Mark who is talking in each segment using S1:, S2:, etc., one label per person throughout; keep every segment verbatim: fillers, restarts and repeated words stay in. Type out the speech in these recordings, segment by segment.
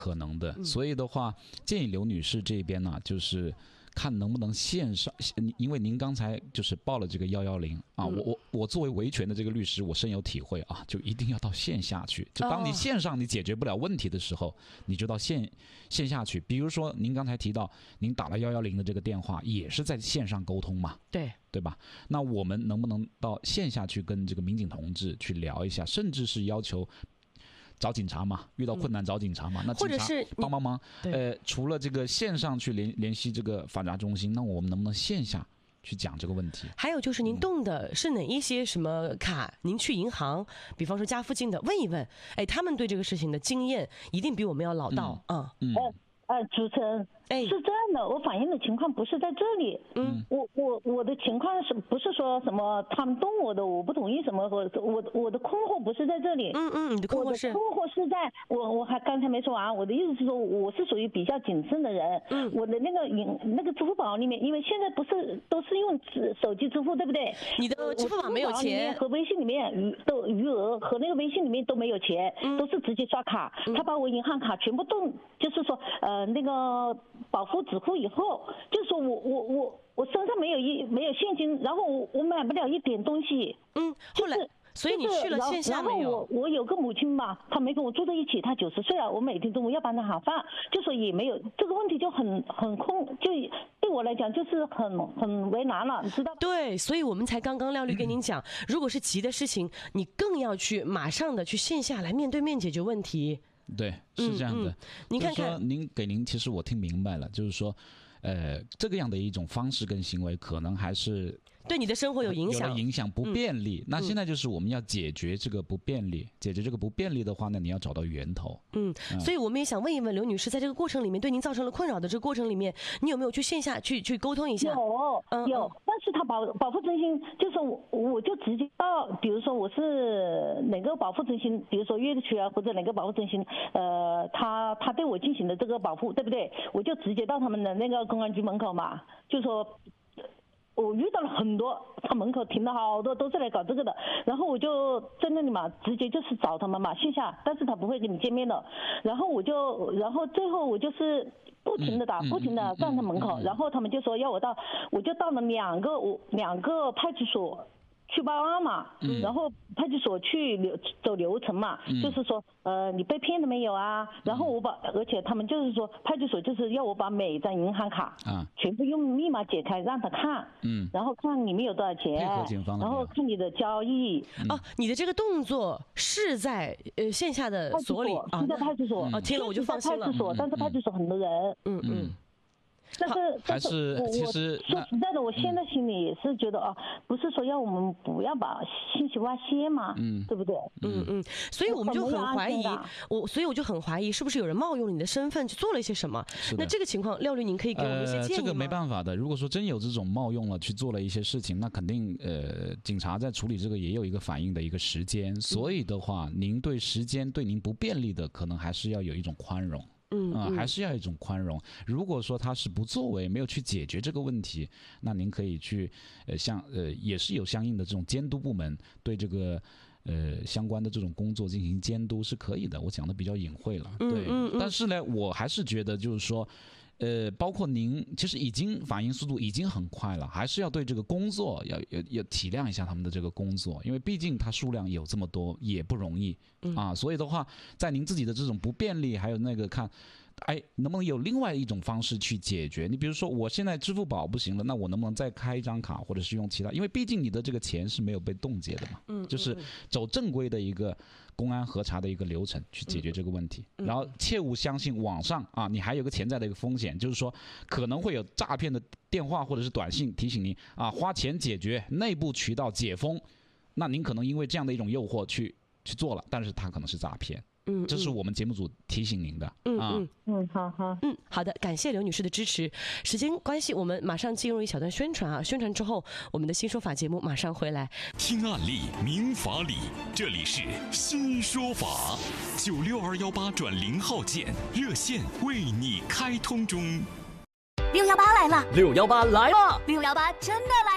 S1: 可能的。嗯、所以的话，建议刘女士这边呢，就是看能不能线上，因为您刚才就是报了这个幺幺零啊，嗯、我我我作为维权的这个律师，我深有体会啊，就一定要到线下去。就当你线上你解决不了问题的时候，哦、你就到线线下去。比如说您刚才提到，您打了幺幺零的这个电话，也是在线上沟通嘛？
S2: 对。
S1: 对吧？那我们能不能到线下去跟这个民警同志去聊一下，甚至是要求找警察嘛？遇到困难找警察嘛？嗯、那警察帮帮忙。呃，除了这个线上去联联系这个反诈中心，那我们能不能线下去讲这个问题？
S2: 还有就是您动的是哪一些什么卡？您去银行，比方说家附近的问一问，哎，他们对这个事情的经验一定比我们要老道啊。
S1: 嗯。
S3: 嗯呃，主持人，哎，是这样的，我反映的情况不是在这里，嗯，我我我的情况是不是说什么他们动我的，我不同意什么，我我我的困惑不是在这里，
S2: 嗯嗯，你的困惑是，
S3: 我的困惑是在我我还刚才没说完，我的意思是说我是属于比较谨慎的人，嗯，我的那个银那个支付宝里面，因为现在不是都是用手机支付，对不对？
S2: 你的支付宝没有钱，
S3: 和微信里面余都余额和那个微信里面都没有钱，嗯、都是直接刷卡，嗯、他把我银行卡全部动，就是说呃。那个保护止付以后，就说我我我我身上没有一没有现金，然后我我买不了一点东西。
S2: 嗯，后来，就是、所以你去了线下没有？
S3: 然后我我有个母亲嘛，她没跟我住在一起，她九十岁了，我每天中午要帮她喊饭，就说也没有这个问题就很很空，就对我来讲就是很很为难了，你知道吧？
S2: 对，所以我们才刚刚廖律跟您讲，嗯、如果是急的事情，你更要去马上的去线下来面对面解决问题。
S1: 对，是这样的。
S2: 嗯嗯、您看看，
S1: 您给您，其实我听明白了，就是说，呃，这个样的一种方式跟行为，可能还是
S2: 对你的生活有影响，
S1: 有了影响，不便利。嗯、那现在就是我们要解决这个不便利，解决这个不便利的话，那你要找到源头。
S2: 嗯，嗯所以我们也想问一问刘女士，在这个过程里面，对您造成了困扰的这个过程里面，你有没有去线下去去沟通一下？
S3: 有，嗯、有，但是他保保护中心就是我，我就直接到，比如说我是哪个保护中心，比如说岳区啊，或者哪个保护中心，呃，他他对我进行的这个保护，对不对？我就直接到他们的那个公安局门口嘛，就说。我遇到了很多，他门口停了好多都是来搞这个的，然后我就在那里嘛，直接就是找他们嘛，线下，但是他不会跟你见面的，然后我就，然后最后我就是不停的打，不停的站在门口，然后他们就说要我到，我就到了两个我两个派出所。去报案嘛，嗯、然后派出所去流走流程嘛，嗯、就是说，呃，你被骗了没有啊？然后我把，而且他们就是说，派出所就是要我把每张银行卡啊，全部用密码解开让他看，嗯，然后看里面有多少钱，然后看你的交易。
S2: 嗯、哦，你的这个动作是在呃线下的所里
S3: 啊，是在派出所。
S2: 哦，听了我就放心了。
S3: 派出所，但是派出所很多人。
S2: 嗯嗯。
S3: 但是，
S1: 还是其实
S3: 说实在的，我现在心里也是觉得啊，不是说要我们不要把信息外泄嘛，嗯，对不对？
S2: 嗯嗯，所以我们就很怀疑，我所以我就很怀疑，是不是有人冒用你的身份去做了一些什么？那这个情况，廖律您可以给我们一些建议吗？
S1: 呃，这个没办法的。如果说真有这种冒用了去做了一些事情，那肯定呃，警察在处理这个也有一个反应的一个时间。所以的话，您对时间对您不便利的，可能还是要有一种宽容。嗯啊、呃，还是要一种宽容。如果说他是不作为，没有去解决这个问题，那您可以去，呃，像呃，也是有相应的这种监督部门对这个呃相关的这种工作进行监督是可以的。我讲的比较隐晦了，对。嗯嗯、但是呢，我还是觉得就是说。呃，包括您其实已经反应速度已经很快了，还是要对这个工作要要要体谅一下他们的这个工作，因为毕竟它数量有这么多也不容易、嗯、啊。所以的话，在您自己的这种不便利，还有那个看，哎，能不能有另外一种方式去解决？你比如说，我现在支付宝不行了，那我能不能再开一张卡，或者是用其他？因为毕竟你的这个钱是没有被冻结的嘛，嗯，就是走正规的一个公安核查的一个流程去解决这个问题。嗯、然后切勿相信网上啊，你还有个潜在的一个风险。就是说，可能会有诈骗的电话或者是短信提醒您啊，花钱解决内部渠道解封，那您可能因为这样的一种诱惑去去做了，但是它可能是诈骗。嗯，这是我们节目组提醒您的。
S2: 嗯
S1: 啊，
S2: 嗯
S3: 嗯，好好，
S2: 嗯，好的，感谢刘女士的支持。时间关系，我们马上进入一小段宣传啊，宣传之后，我们的新说法节目马上回来。
S4: 听案例，明法理，这里是新说法。九六二幺八转零号键热线为你开通中。
S5: 六幺八来了，
S6: 六幺八来了，
S5: 六幺八真的来了。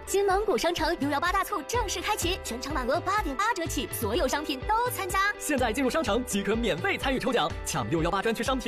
S5: 金芒果商城六幺八大促正式开启，全场满额八点八折起，所有商品都参加。
S6: 现在进入商城即可免费参与抽奖，抢六幺八专区商品。